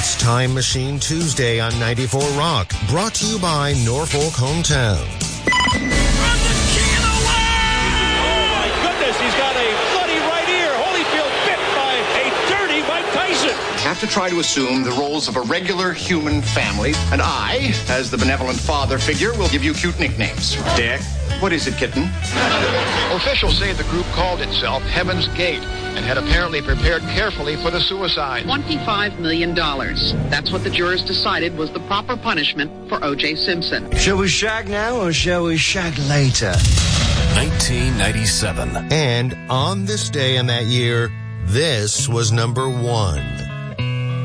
It's Time Machine Tuesday on 94 Rock, brought to you by Norfolk Hometown. Run the king of the world! Oh my goodness, he's got a bloody right ear. Holyfield bit by a dirty Mike Tyson. You have to try to assume the roles of a regular human family, and I, as the benevolent father figure, will give you cute nicknames. Dick. What is it, kitten? Officials say the group called itself Heaven's Gate and had apparently prepared carefully for the suicide. $25 million. That's what the jurors decided was the proper punishment for O.J. Simpson. Shall we shag now or shall we shag later? 1997. And on this day in that year, this was number 1.